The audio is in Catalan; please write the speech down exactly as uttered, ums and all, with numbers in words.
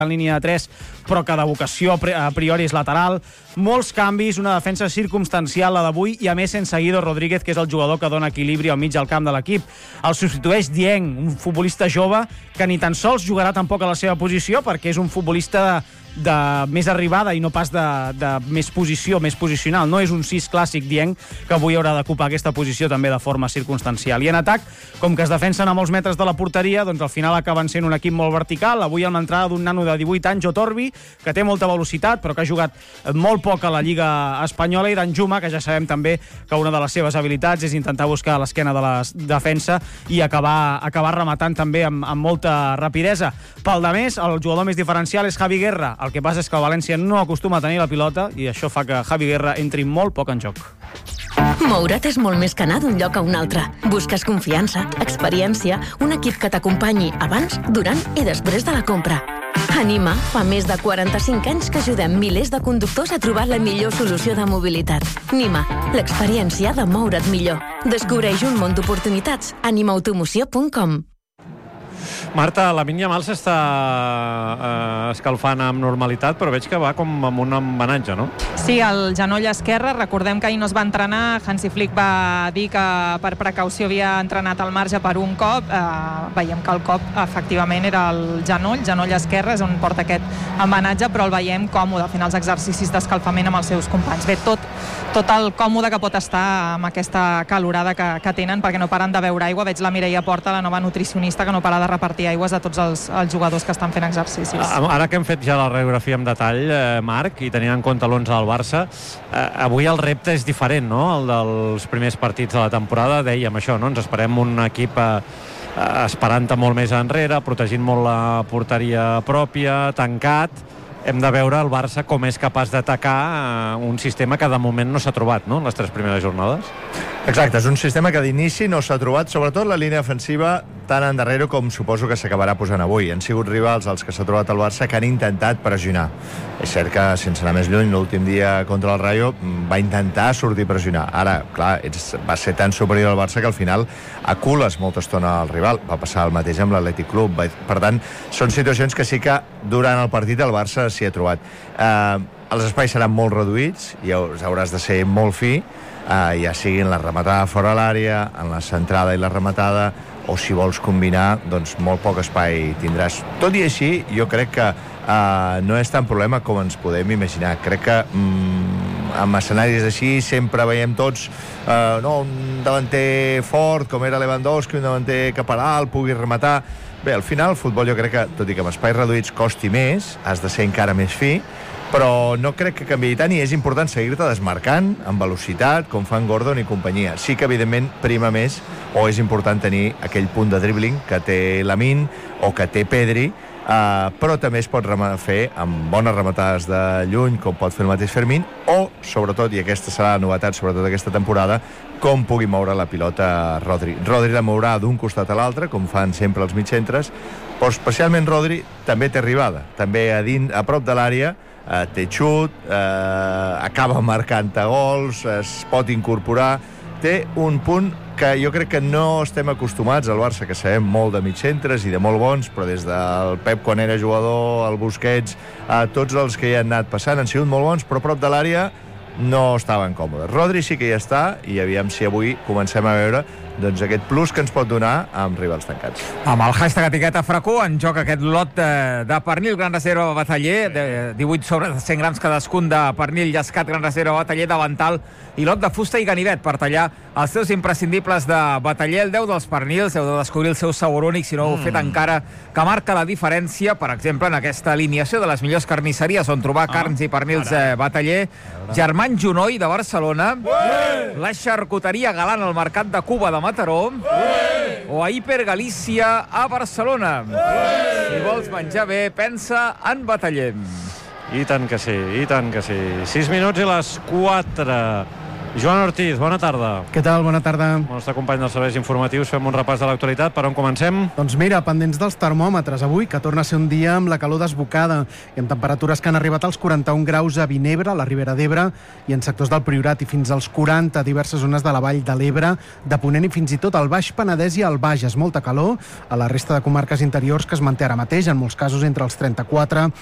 en línia de tres, però que de vocació a priori és lateral. Molts canvis, una defensa circumstancial, la d'avui, i a més sense Guido Rodríguez, que és el jugador que dona equilibri al mig del camp de l'equip. El substitueix Dieng, un futbolista jove que ni tan sols jugarà tampoc a la seva posició, perquè és un futbolista de més arribada i no pas de, de més posició, més posicional. No és un sis clàssic, Dieng, que avui haurà d'ocupar aquesta posició també de forma circumstancial. I en atac, com que es defensen a molts metres de la porteria, doncs al final acaben sent un equip molt vertical. Avui amb l'entrada d'un nano de divuit anys, Otorbi, que té molta velocitat, però que ha jugat molt poc a la Lliga Espanyola, i Danjuma, que ja sabem també que una de les seves habilitats és intentar buscar l'esquena de la defensa i acabar, acabar rematant també amb, amb molta rapidesa. Pel de més, el jugador més diferencial és Javi Guerra. El que passa és que el València no acostuma a tenir la pilota i això fa que Javi Guerra entri molt poc en joc. Moure't és molt més que anar d'un lloc a un altre. Busques confiança, experiència, un equip que t'acompanyi abans, durant i després de la compra. Anima fa més de quaranta-cinc anys que ajudem milers de conductors a trobar la millor solució de mobilitat. Nima, l'experiència de moure't millor. Descobreix un món d'oportunitats. anima automoció punt com. Marta, la Lamine Yamal s'està eh, escalfant amb normalitat, però veig que va com amb un embenatge, no? Sí, el genoll esquerre. Recordem que ahir no es va entrenar. Hansi Flick va dir que per precaució havia entrenat al marge per un cop. Eh, veiem que el cop efectivament era el genoll, genoll esquerre, és on porta aquest embenatge, però el veiem còmode fent els exercicis d'escalfament amb els seus companys. Bé, tot, tot el còmode que pot estar amb aquesta calorada que, que tenen, perquè no paren de beure aigua. Veig la Mireia Porta, la nova nutricionista, que no para de repartir aigües a tots els, els jugadors que estan fent exercicis. Ara que hem fet ja la radiografia en detall, eh, Marc, i tenint en compte l'onze del Barça, eh, avui el repte és diferent, no?, el dels primers partits de la temporada. Dèiem això, no?, ens esperem un equip eh, esperant-te molt més enrere, protegint molt la porteria pròpia, tancat. Hem de veure el Barça com és capaç d'atacar un sistema que de moment no s'ha trobat, no?, en les tres primeres jornades. Exacte, és un sistema que d'inici no s'ha trobat, sobretot la línia defensiva tan endarrere com suposo que s'acabarà posant avui. Han sigut rivals els que s'ha trobat el Barça que han intentat pressionar. És cert que, sense anar més lluny, l'últim dia contra el Rayo va intentar sortir a pressionar. Ara, clar, ets, va ser tan superior al Barça que al final acules molta estona al rival. Va passar el mateix amb l'Atlètic Club. Per tant, són situacions que sí que durant el partit el Barça s'hi ha trobat. Eh, els espais seran molt reduïts i hauràs de ser molt fi, Uh, ja sigui en la rematada fora l'àrea, en la centrada i la rematada, o si vols combinar, doncs molt poc espai tindràs. Tot i així, jo crec que uh, no és tan problema com ens podem imaginar. Crec que um, amb escenaris així sempre veiem tots uh, no, un davanter fort com era Lewandowski, un davanter que per alt pugui rematar. Bé, al final el futbol jo crec que, tot i que amb espais reduïts costi més, has de ser encara més fi, però no crec que canviï tant, i és important seguir-te desmarcant amb velocitat, com fan Gordon i companyia. Sí que, evidentment, prima més, o és important tenir aquell punt de dribbling que té Lamine o que té Pedri, eh, però també es pot fer amb bones rematades de lluny, com pot fer el mateix Fermín, o, sobretot, i aquesta serà la novetat, sobretot aquesta temporada, com pugui moure la pilota Rodri. Rodri la mourà d'un costat a l'altre, com fan sempre els mitjcentres, però especialment Rodri també té arribada, també a, dins, a prop de l'àrea, Uh, té xut, uh, acaba marcant-te gols, es pot incorporar, té un punt que jo crec que no estem acostumats al Barça, que sabem molt de mitjcentres i de molt bons, però des del Pep quan era jugador, el Busquets, uh, tots els que hi han anat passant han sigut molt bons, però a prop de l'àrea no estaven còmodes. Rodri sí que hi està, i aviam si avui comencem a veure doncs aquest plus que ens pot donar amb rivals tancats. Amb el hashtag etiqueta Fracó en joc aquest lot de, de pernil Gran Reserva Bataller, de divuit sobre cent grams cadascun de pernil llescat Gran Reserva Bataller, davantal, i lot de fusta i ganivet per tallar els seus imprescindibles de Bataller. El deu dels pernils, heu de descobrir el seu sabor únic, si no ho heu fet encara, que marca la diferència, per exemple, en aquesta alineació de les millors carnisseries on trobar ah, carns i pernils eh, Bataller. Germán Junoy, de Barcelona. Ué! La xarcuteria Galant al Mercat de Cuba de Mataró. Ué! O a Hiper Galícia a Barcelona. Ué! Si vols menjar bé, pensa en Bataller. I tant que sí, i tant que sí. sis minuts i les quatre Joan Ortiz, bona tarda. Què tal? Bona tarda. El nostre company dels serveis informatius, fem un repàs de l'actualitat. Per on comencem? Doncs mira, pendents dels termòmetres avui, que torna a ser un dia amb la calor desbocada i amb temperatures que han arribat als quaranta-un graus a Vinebre, a la Ribera d'Ebre, i en sectors del Priorat, i fins als quaranta a diverses zones de la Vall de l'Ebre, de Ponent i fins i tot al Baix Penedès i al Bages. Molta calor a la resta de comarques interiors, que es manté ara mateix, en molts casos entre els trenta-quatre